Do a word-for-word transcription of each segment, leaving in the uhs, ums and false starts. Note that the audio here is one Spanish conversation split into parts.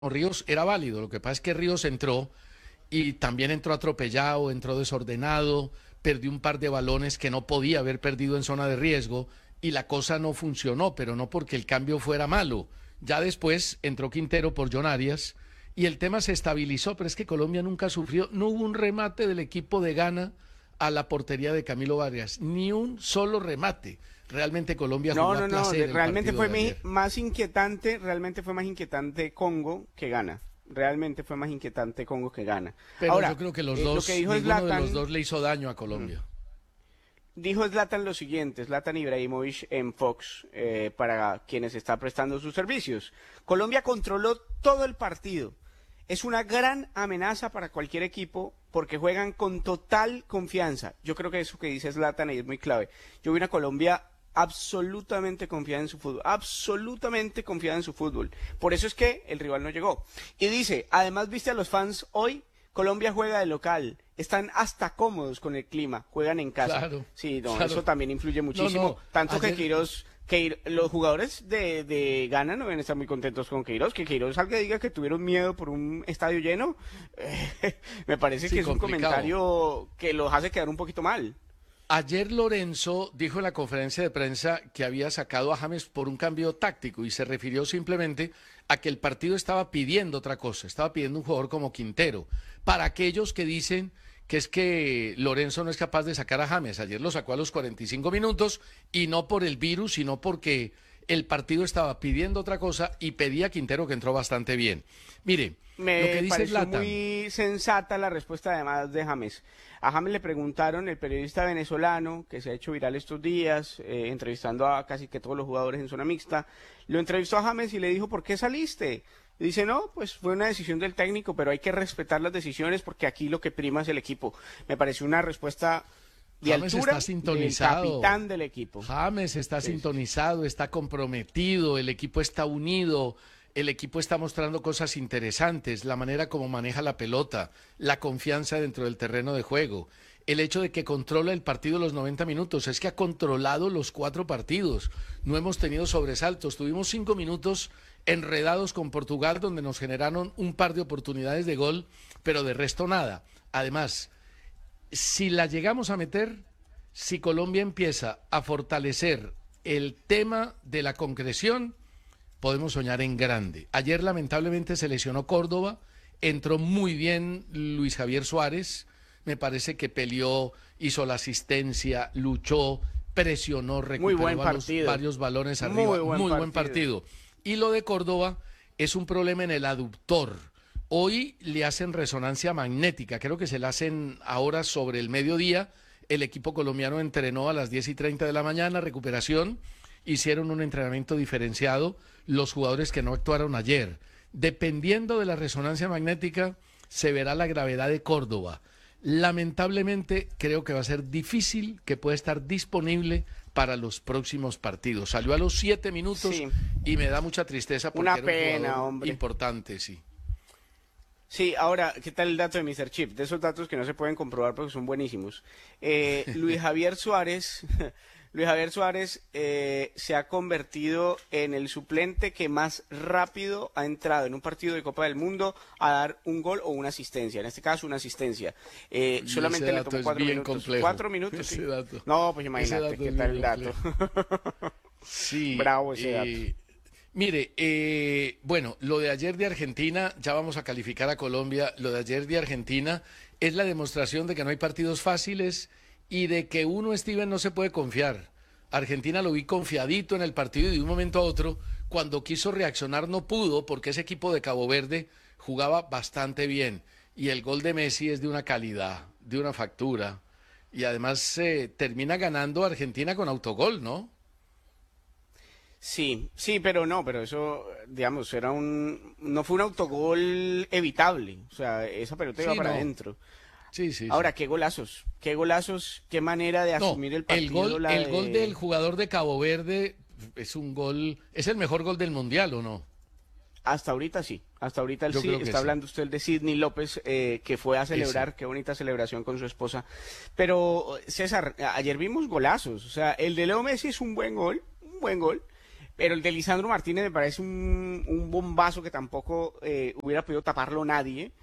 Ríos era válido. Lo que pasa es que Ríos entró y también entró atropellado, entró desordenado, perdió un par de balones que no podía haber perdido en zona de riesgo y la cosa no funcionó, pero no porque el cambio fuera malo. Ya después entró Quintero por John Arias y el tema se estabilizó, pero es que Colombia nunca sufrió, no hubo un remate del equipo de Ghana a la portería de Camilo Vargas, ni un solo remate. Realmente Colombia No, jugó a no, no, placer de- el realmente partido fue de mi- ayer. más inquietante, realmente fue más inquietante Congo que gana. Realmente fue más inquietante Congo que gana. Pero yo Ahora, creo que los eh, lo que dos, dijo ninguno de los Zlatan, dos le hizo daño a Colombia. dijo Zlatan lo siguiente, Zlatan Ibrahimovic en Fox, eh, para quienes está prestando sus servicios. Colombia controló todo el partido. Es una gran amenaza para cualquier equipo porque juegan con total confianza. Yo creo que eso que dice Zlatan ahí es muy clave. Yo vi una Colombia absolutamente confiada en su fútbol, absolutamente confiada en su fútbol. Por eso es que el rival no llegó. Y dice, además viste a los fans hoy, Colombia juega de local, están hasta cómodos con el clima, juegan en casa. Claro, Sí, no, claro. eso también influye No, muchísimo, no, tanto que ayer, Queiroz, que los jugadores de, de Ghana no deben estar muy contentos con Queiroz, que Queiroz salga y diga que tuvieron miedo por un estadio lleno, eh, me parece que sí, es un complicado. comentario que los hace quedar un poquito mal. Ayer Lorenzo dijo en la conferencia de prensa que había sacado a James por un cambio táctico y se refirió simplemente a que el partido estaba pidiendo otra cosa, estaba pidiendo un jugador como Quintero. Para aquellos que dicen que es que Lorenzo no es capaz de sacar a James, ayer lo sacó a los cuarenta y cinco minutos y no por el virus, sino porque el partido estaba pidiendo otra cosa y pedía a Quintero, que entró bastante bien. Mire, lo que Me dice pareció Zlatan, muy sensata la respuesta además de James. A James le preguntaron, el periodista venezolano que se ha hecho viral estos días, eh, entrevistando a casi que todos los jugadores en zona mixta, lo entrevistó a James y le dijo, ¿por qué saliste? Y dice, no, pues fue una decisión del técnico, pero hay que respetar las decisiones porque aquí lo que prima es el equipo. Me pareció una respuesta de James altura está del sintonizado. capitán del equipo. James está Sí, sí. sintonizado, está comprometido, el equipo está unido, el equipo está mostrando cosas interesantes, la manera como maneja la pelota, la confianza dentro del terreno de juego, el hecho de que controla el partido los noventa minutos, es que ha controlado los cuatro partidos, no hemos tenido sobresaltos, tuvimos cinco minutos enredados con Portugal donde nos generaron un par de oportunidades de gol, pero de resto nada. Además, si la llegamos a meter, si Colombia empieza a fortalecer el tema de la concreción, podemos soñar en grande. Ayer lamentablemente se lesionó Córdoba, entró muy bien Luis Javier Suárez, me parece que peleó, hizo la asistencia, luchó, presionó, Muy buen recuperó los partido. varios balones Muy arriba, buen muy buen partido. partido. Y lo de Córdoba es un problema en el aductor. Hoy le hacen resonancia magnética, creo que se la hacen ahora sobre el mediodía. El equipo colombiano entrenó a las diez y treinta de la mañana, recuperación, hicieron un entrenamiento diferenciado los jugadores que no actuaron ayer. Dependiendo de la resonancia magnética, se verá la gravedad de Córdoba. Lamentablemente, creo que va a ser difícil que pueda estar disponible para los próximos partidos. Salió a los siete minutos Sí, y me da mucha tristeza porque una era un pena, jugador hombre. importante, sí. Sí, ahora, ¿qué tal el dato de míster Chip? De esos datos que no se pueden comprobar porque son buenísimos. Eh, Luis Javier Suárez, Luis Javier Suárez eh, se ha convertido en el suplente que más rápido ha entrado en un partido de Copa del Mundo a dar un gol o una asistencia. En este caso, una asistencia. Eh, Y solamente ese le dato tomó es cuatro bien minutos. complejo. Cuatro minutos, Ese sí. dato. No, pues Ese imagínate, dato ¿qué es tal bien el dato? complejo. Sí, Bravo ese dato. eh, mire, eh, bueno, lo de ayer de Argentina, ya vamos a calificar a Colombia, lo de ayer de Argentina es la demostración de que no hay partidos fáciles y de que uno, Steven, no se puede confiar. Argentina lo vi confiadito en el partido y de un momento a otro, cuando quiso reaccionar no pudo porque ese equipo de Cabo Verde jugaba bastante bien y el gol de Messi es de una calidad, de una factura y además eh, termina ganando Argentina con autogol, ¿no? Sí, sí, pero no, pero eso, digamos, era un, no fue un autogol evitable, o sea, esa pelota iba Sí, para no. adentro. Sí, sí, sí. Ahora, qué golazos, qué golazos, qué manera de No, asumir el el partido, gol, la el gol del de... jugador de Cabo Verde es un gol, es el mejor gol del mundial, ¿o no? Hasta ahorita sí, hasta ahorita él Yo sí, creo que está sí. hablando usted de Sidney López, eh, que fue a Ese. celebrar, qué bonita celebración con su esposa. Pero, César, ayer vimos golazos, o sea, el de Leo Messi es un buen gol, un buen gol. Pero el de Lisandro Martínez me parece un, un bombazo que tampoco eh, hubiera podido taparlo nadie.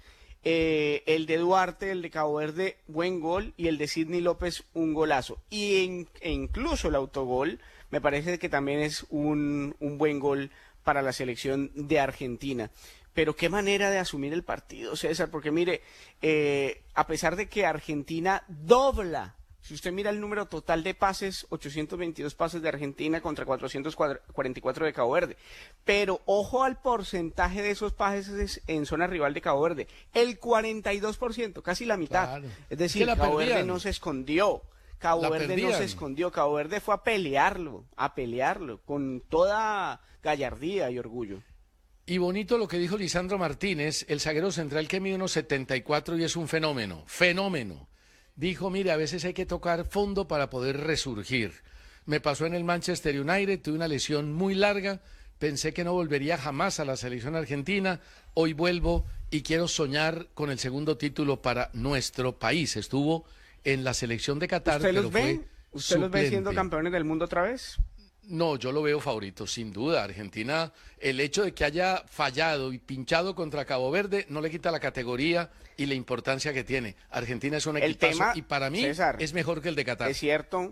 Eh, el de Duarte, el de Cabo Verde, buen gol, y el de Sidney López, un golazo. Y en, e incluso el autogol, me parece que también es un, un buen gol para la selección de Argentina. Pero qué manera de asumir el partido, César, porque mire, eh, a pesar de que Argentina dobla, si usted mira el número total de pases, ochocientos veintidós pases de Argentina contra cuatrocientos cuarenta y cuatro de Cabo Verde. Pero ojo al porcentaje de esos pases en zona rival de Cabo Verde. El cuarenta y dos por ciento, casi la mitad. Claro. Es decir, es que Cabo perdían. Verde no se escondió. Cabo la Verde perdían. no se escondió. Cabo Verde fue a pelearlo, a pelearlo, con toda gallardía y orgullo. Y bonito lo que dijo Lisandro Martínez, el zaguero central que mide unos setenta y cuatro y es un fenómeno, fenómeno. Dijo, mire, a veces hay que tocar fondo para poder resurgir. Me pasó en el Manchester United, tuve una lesión muy larga, pensé que no volvería jamás a la selección argentina, hoy vuelvo y quiero soñar con el segundo título para nuestro país. Estuvo en la selección de Qatar, ¿Usted pero los ve? fue ¿Usted suplente. los ve siendo campeones del mundo otra vez? No, yo lo veo favorito, sin duda. Argentina, el hecho de que haya fallado y pinchado contra Cabo Verde no le quita la categoría y la importancia que tiene. Argentina es un equipazo tema, y para mí César, es mejor que el de Qatar. Es cierto.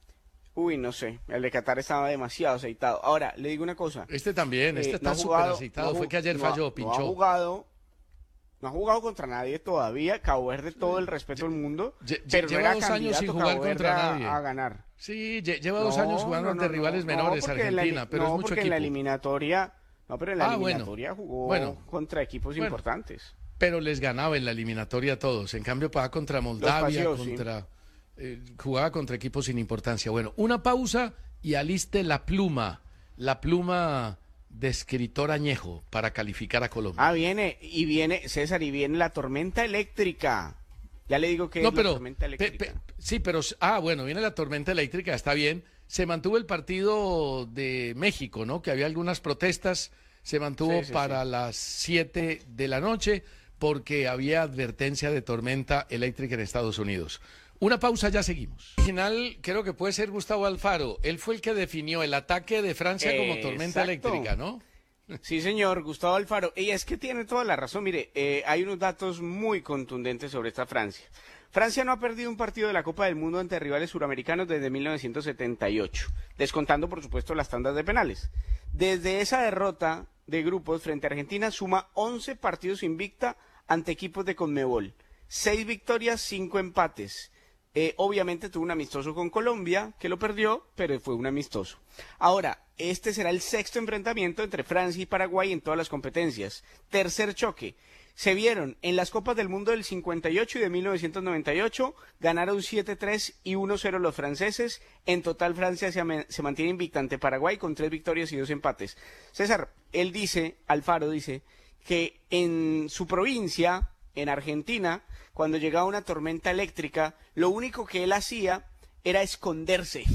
Uy, no sé, el de Qatar estaba demasiado aceitado. Ahora, le digo una cosa. Este también, este eh, está no súper jugado, aceitado. No, Fue que ayer no, falló, pinchó. No ha jugado, no ha jugado contra nadie todavía. Cabo Verde, todo el respeto del mundo. Lle pero lleva no era dos años sin jugar contra a, nadie. A ganar. Sí, lleva dos no, años jugando no, no, ante rivales menores, Argentina, la, pero no, es mucho porque equipo. en la eliminatoria, no, pero en la ah, eliminatoria bueno, jugó bueno, contra equipos bueno, importantes. Pero les ganaba en la eliminatoria a todos. En cambio, pagaba contra Moldavia, paseos, contra sí. eh, jugaba contra equipos sin importancia. Bueno, una pausa y aliste la pluma, la pluma de escritor añejo para calificar a Colombia. Ah, viene, y viene, César, y viene la tormenta eléctrica. Ya le digo que no, es pero, la tormenta eléctrica. Pe, pe, sí, pero, ah, bueno, viene la tormenta eléctrica, está bien. Se mantuvo el partido de México, ¿no? Que había algunas protestas, se mantuvo sí, sí, para sí. las siete de la noche porque había advertencia de tormenta eléctrica en Estados Unidos. Una pausa, ya seguimos. El original creo que puede ser Gustavo Alfaro. Él fue el que definió el ataque de Francia como tormenta Exacto. eléctrica, ¿no? Sí, señor, Gustavo Alfaro. Y es que tiene toda la razón. Mire, eh, hay unos datos muy contundentes sobre esta Francia. Francia no ha perdido un partido de la Copa del Mundo ante rivales suramericanos desde mil novecientos setenta y ocho, descontando, por supuesto, las tandas de penales. Desde esa derrota de grupos frente a Argentina, suma once partidos invicta ante equipos de Conmebol. seis victorias, cinco empates. Eh, obviamente tuvo un amistoso con Colombia, que lo perdió, pero fue un amistoso. Ahora, este será el sexto enfrentamiento entre Francia y Paraguay en todas las competencias. Tercer choque. Se vieron en las Copas del Mundo del cincuenta y ocho y de mil novecientos noventa y ocho, ganaron siete tres y uno cero los franceses. En total, Francia se, se mantiene invicta ante Paraguay con tres victorias y dos empates. César, él dice, Alfaro dice, que en su provincia, en Argentina, cuando llegaba una tormenta eléctrica, lo único que él hacía era esconderse.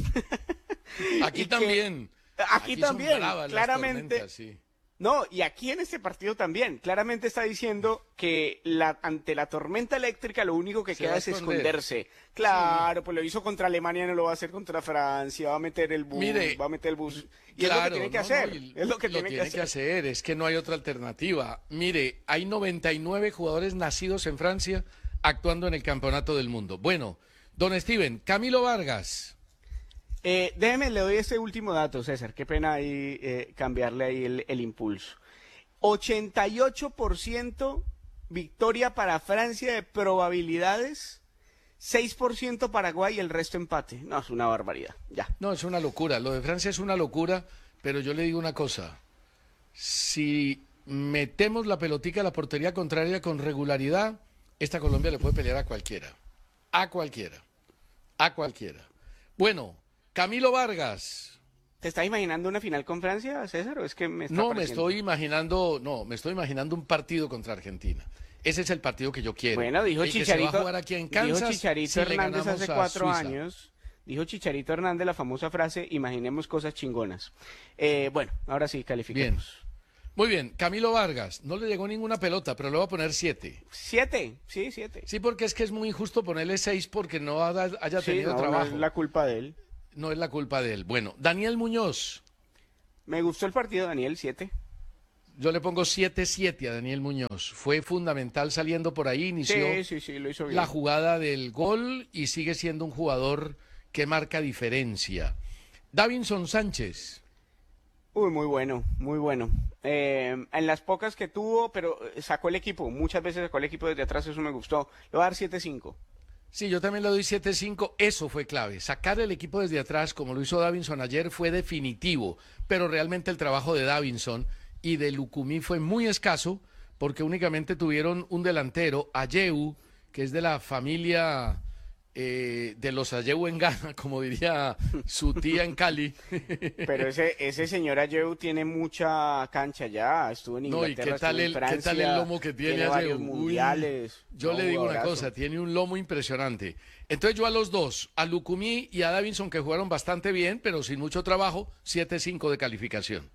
Aquí también. Aquí, aquí también, claramente. Sí. No, y aquí en este partido también, claramente está diciendo que la, ante la tormenta eléctrica lo único que Se queda es esconderse. Claro, sí. Pues lo hizo contra Alemania, no lo va a hacer contra Francia, va a meter el bus, Mire, va a meter el bus. Y claro, es lo que tiene que no, hacer, no, y, es lo que lo tiene, tiene que, que hacer. hacer, es que no hay otra alternativa. Mire, hay noventa y nueve jugadores nacidos en Francia actuando en el Campeonato del Mundo. Bueno, don Steven, Camilo Vargas. Eh, déjeme, le doy este último dato, César. Qué pena ahí eh, cambiarle ahí el, el impulso. ochenta y ocho por ciento victoria para Francia de probabilidades, seis por ciento Paraguay y el resto empate. No, es una barbaridad, ya. No, es una locura. Lo de Francia es una locura, pero yo le digo una cosa. Si metemos la pelotica a la portería contraria con regularidad, esta Colombia le puede pelear a cualquiera. A cualquiera. A cualquiera. Bueno, Camilo Vargas. ¿Te estás imaginando una final con Francia, César? ¿O es que me está no, pareciendo? me estoy imaginando, no, me estoy imaginando un partido contra Argentina. Ese es el partido que yo quiero. Bueno, dijo el Chicharito, que se va a jugar aquí en Kansas, dijo Chicharito si Hernández hace cuatro Suiza. años. Dijo Chicharito Hernández la famosa frase, imaginemos cosas chingonas. Eh, bueno, ahora sí, califiquemos. Bien. Muy bien, Camilo Vargas, no le llegó ninguna pelota, pero le voy a poner siete. ¿Siete? Sí, siete. Sí, porque es que es muy injusto ponerle seis porque no haya sí, tenido no, trabajo. No es la culpa de él. No es la culpa de él. Bueno, Daniel Muñoz. Me gustó el partido, Daniel, siete. Yo le pongo siete siete a Daniel Muñoz. Fue fundamental saliendo por ahí, inició Sí, sí, sí, lo hizo bien. la jugada del gol y sigue siendo un jugador que marca diferencia. Davinson Sánchez. Uy, muy bueno, muy bueno. Eh, en las pocas que tuvo, pero sacó el equipo, muchas veces sacó el equipo desde atrás, eso me gustó. Le voy a dar siete cinco. Sí, yo también le doy siete cinco. Eso fue clave. Sacar el equipo desde atrás, como lo hizo Davinson ayer, fue definitivo. Pero realmente el trabajo de Davinson y de Lucumí fue muy escaso porque únicamente tuvieron un delantero, Ayew, que es de la familia eh, de los Ayew en Ghana, como diría su tía en Cali. Pero ese, ese señor Ayew tiene mucha cancha ya, estuvo en No, ¿y Inglaterra, qué tal estuvo en el, qué Francia, tal el lomo que tiene, tiene varios Ayew? Uy, mundiales. yo No, le digo una jugadorazo. cosa, tiene un lomo impresionante. Entonces yo a los dos, a Lucumí y a Davinson, que jugaron bastante bien, pero sin mucho trabajo, siete cinco de calificación.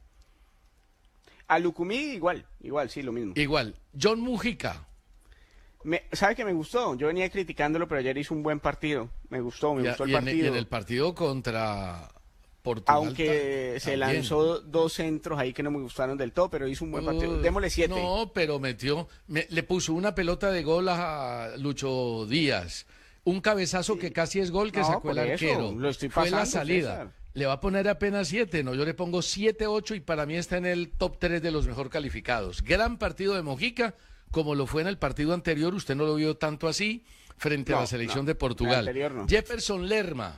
A Lucumí igual, igual, sí, lo mismo. Igual, John Mujica. Me, ¿Sabe qué me gustó? Yo venía criticándolo, pero ayer hizo un buen partido. Me gustó, me Y, gustó el y en, partido. y en el partido contra Portugal. Aunque ta- se también. lanzó dos centros ahí que no me gustaron del todo, pero hizo un buen partido. Uh, Démosle siete. No, pero metió, me- le puso una pelota de gol a Lucho Díaz. Un cabezazo que casi es gol que No, sacó el por eso, arquero. lo estoy Fue la pasando, salida. César. Le va a poner apenas siete, no, yo le pongo siete ocho y para mí está en el top tres de los mejor calificados. Gran partido de Mojica, como lo fue en el partido anterior, usted no lo vio tanto así, frente a No, la selección no, de el Portugal. anterior no. Jefferson Lerma.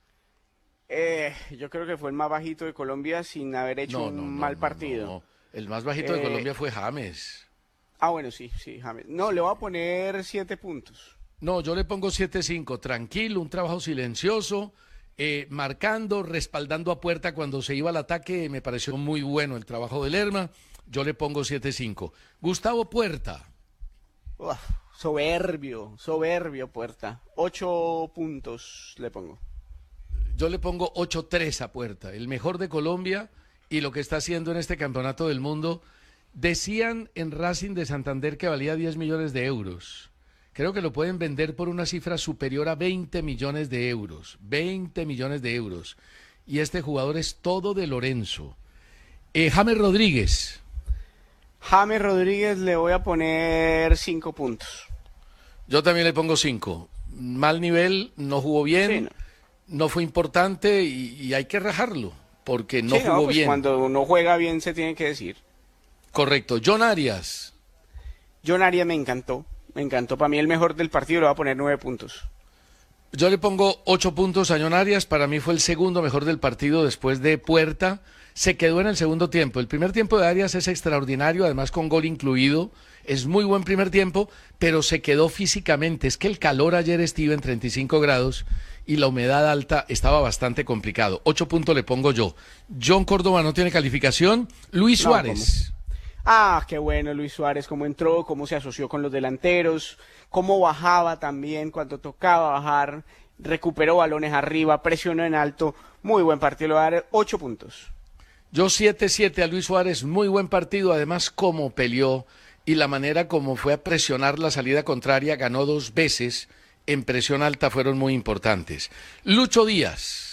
Eh, yo creo que fue el más bajito de Colombia sin haber hecho No, un no, no, mal no, partido. no. El más bajito de Eh, Colombia fue James. Ah, bueno, sí, sí, James. No, le voy a poner siete puntos. No, yo le pongo siete cinco, tranquilo, un trabajo silencioso, eh, marcando, respaldando a puerta cuando se iba al ataque, me pareció muy bueno el trabajo de Lerma, yo le pongo siete cinco. Gustavo Puerta, Uf, soberbio, soberbio, Puerta. Ocho puntos le pongo. yo le pongo ocho tres a Puerta, el mejor de Colombia y lo que está haciendo en este campeonato del mundo. Decían en Racing de Santander que valía diez millones de euros. Creo que lo pueden vender por una cifra superior a veinte millones de euros. veinte millones de euros. Y este jugador es todo de Lorenzo. Eh, James Rodríguez. James Rodríguez le voy a poner cinco puntos. Yo también le pongo cinco. Mal nivel, no jugó bien, Sí, no. no fue importante y, y hay que rajarlo, porque no Sí, no, jugó pues bien. cuando no juega bien se tiene que decir. Correcto. John Arias. John Arias me encantó, me encantó. Para mí el mejor del partido le voy a poner nueve puntos. Yo le pongo ocho puntos a John Arias. Para mí fue el segundo mejor del partido después de Puerta. Se quedó en el segundo tiempo. El primer tiempo de Arias es extraordinario, además con gol incluido. Es muy buen primer tiempo, pero se quedó físicamente. Es que el calor ayer estuvo en treinta y cinco grados y la humedad alta estaba bastante complicado. Ocho puntos le pongo yo. John Córdoba no tiene calificación. Luis No, Suárez. Ah, qué bueno Luis Suárez, cómo entró, cómo se asoció con los delanteros, cómo bajaba también cuando tocaba bajar, recuperó balones arriba, presionó en alto. Muy buen partido, le voy a dar ocho puntos. Yo siete siete a Luis Suárez, muy buen partido, además cómo peleó y la manera como fue a presionar la salida contraria, ganó dos veces, en presión alta fueron muy importantes. Lucho Díaz.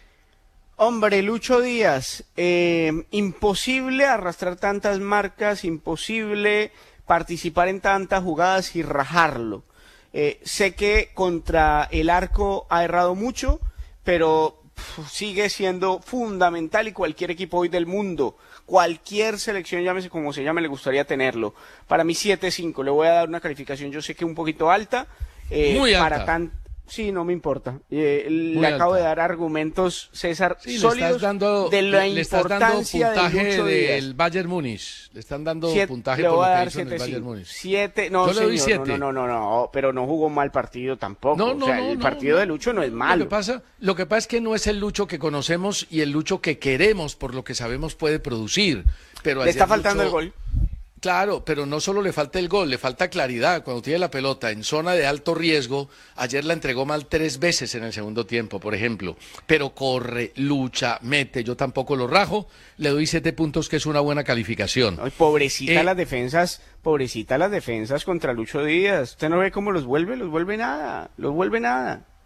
Hombre, Lucho Díaz, eh, imposible arrastrar tantas marcas, imposible participar en tantas jugadas y rajarlo. Eh, sé que contra el arco ha errado mucho, pero pf, sigue siendo fundamental y cualquier equipo hoy del mundo, cualquier selección, llámese como se llame, le gustaría tenerlo. Para mí siete cinco, le voy a dar una calificación, yo sé que un poquito alta. Eh, Muy alta. Para tan... Sí, no me importa. Eh, le Muy acabo alta. de dar argumentos, César, Sí, le sólidos estás dando, de la le, le estás dando importancia de puntaje Lucho Díaz. del Bayern Múnich. Le están dando Siete- puntaje le por voy lo a que dar hizo en el siete, Bayern cinco. Múnich. Siete, no, Yo le doy señor, siete. no, no, no, no, no, pero no jugó un mal partido tampoco. No, no, o sea, no, el no, partido no. de Lucho no es Lo malo. que pasa, lo que pasa es que no es el Lucho que conocemos y el Lucho que queremos, por lo que sabemos puede producir. Pero Le ayer está faltando Lucho- el gol. Claro, pero no solo le falta el gol, le falta claridad cuando tiene la pelota en zona de alto riesgo. Ayer la entregó mal tres veces en el segundo tiempo, por ejemplo. Pero corre, lucha, mete. Yo tampoco lo rajo. Le doy siete puntos, que es una buena calificación. Ay, pobrecita Eh, las defensas, pobrecita las defensas contra Lucho Díaz. Usted no ve cómo los vuelve, los vuelve nada, los vuelve nada.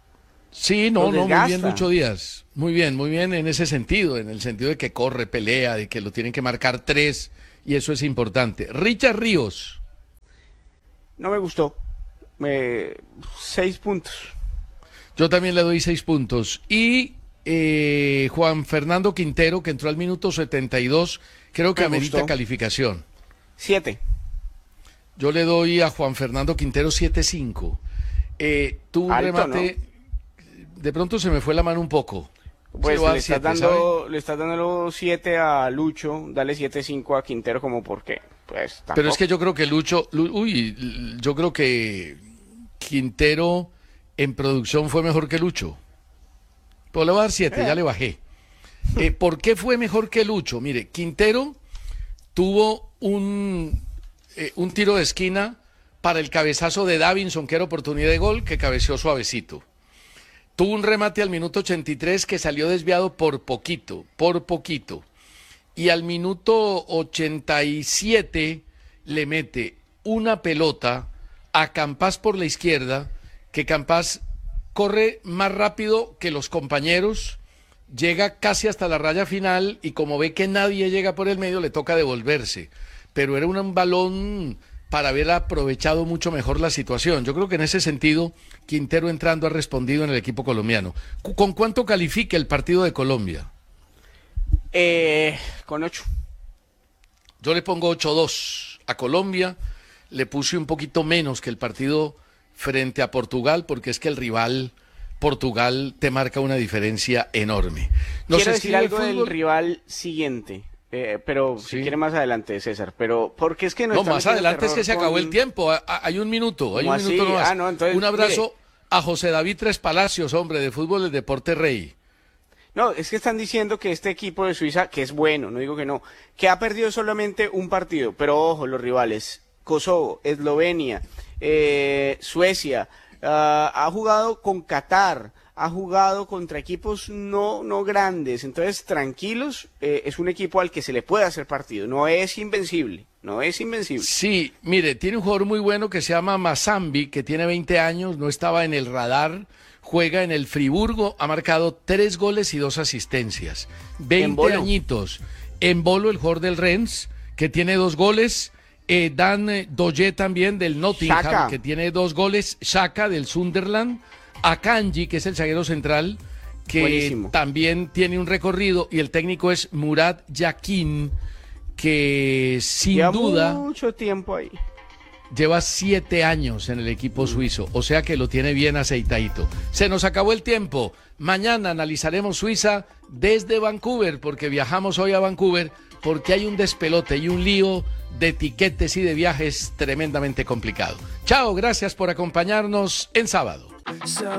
Sí, no, Los no, muy bien desgasta. Lucho Díaz. Muy bien, muy bien en ese sentido, en el sentido de que corre, pelea, de que lo tienen que marcar tres, y eso es importante. Richard Ríos, No me gustó. Eh, seis puntos. yo también le doy seis puntos. Y eh, Juan Fernando Quintero, que entró al minuto setenta y dos, creo que Me amerita gustó. calificación. Siete. Yo le doy a Juan Fernando Quintero siete cinco. Eh, tuvo un Alto, remate, de pronto se me fue la mano un poco. Sí, Pues le voy a le dar estás siete, dando, le estás dando siete a Lucho, dale siete cinco a Quintero, como por qué. Pues tampoco. Pero es que yo creo que Lucho, Lu- uy, l- yo creo que Quintero en producción fue mejor que Lucho. Pues le voy a dar siete, Eh. ya le bajé. Eh, ¿por qué fue mejor que Lucho? Mire, Quintero tuvo un, eh, un tiro de esquina para el cabezazo de Davinson, que era oportunidad de gol, que cabeceó suavecito. Tuvo un remate al minuto ochenta y tres que salió desviado por poquito, por poquito. Y al minuto ochenta y siete le mete una pelota a Campás por la izquierda, que Campás corre más rápido que los compañeros, llega casi hasta la raya final y como ve que nadie llega por el medio, le toca devolverse. Pero era un balón para haber aprovechado mucho mejor la situación. Yo creo que en ese sentido, Quintero entrando ha respondido en el equipo colombiano. ¿Cu- ¿Con cuánto califica el partido de Colombia? Eh, con ocho. Yo le pongo ocho dos a Colombia, le puse un poquito menos que el partido frente a Portugal, porque es que el rival Portugal te marca una diferencia enorme. Nos Quiero decir escribe algo del fútbol- rival siguiente, eh, pero si Sí. quiere más adelante, César. Pero porque es que no, No, está más metiendo adelante es que terror se acabó con- el tiempo. A- a- Hay un minuto, hay ¿Cómo un minuto así? nomás. Ah, no, entonces, un abrazo mire. a José David Tres Palacios, hombre, de fútbol del Deporte Rey. No, es que están diciendo que este equipo de Suiza, que es bueno, no digo que no, que ha perdido solamente un partido, pero ojo, los rivales, Kosovo, Eslovenia, eh, Suecia, ah, ha jugado con Qatar, ha jugado contra equipos no, no grandes, entonces tranquilos, eh, es un equipo al que se le puede hacer partido, no es invencible, no es invencible. Sí, mire, tiene un jugador muy bueno que se llama Mazambi, que tiene veinte años, no estaba en el radar, juega en el Friburgo, ha marcado tres goles y dos asistencias. veinte Embolo. añitos. Embolo, el jugador del Rennes, que tiene dos goles. Eh, Dan eh, Doye también del Nottingham, Xhaka. que tiene dos goles. Xhaka del Sunderland. Akanji, que es el zaguero central, que Buenísimo. también tiene un recorrido. Y el técnico es Murat Yakin, que sin Lleva duda mucho tiempo ahí. lleva siete años en el equipo suizo, o sea que lo tiene bien aceitadito. Se nos acabó el tiempo. Mañana analizaremos Suiza desde Vancouver, porque viajamos hoy a Vancouver, porque hay un despelote y un lío de tiquetes y de viajes tremendamente complicado. Chao, gracias por acompañarnos en sábado.